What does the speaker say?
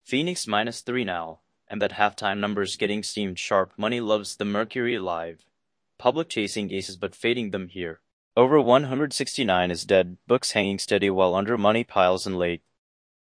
Phoenix -3 now, and that halftime number's getting steamed sharp. Money loves the Mercury live. Public chasing aces but fading them here. Over 169 is dead, books hanging steady while under money piles in late.